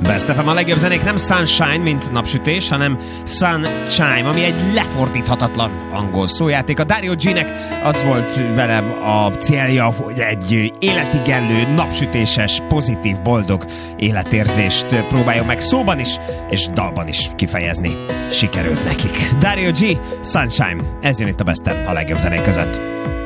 Best FM, a legjobb zenék nem sunshine, mint napsütés, hanem sunshine, ami egy lefordíthatatlan angol szójáték. A Dario G-nek az volt velem a célja, hogy egy életigenlő, napsütéses, pozitív, boldog életérzést próbáljon meg szóban is, és dalban is kifejezni. Sikerült nekik. Dario G, Sunshine. Ez jön itt a Best FM, a legjobb zenék között.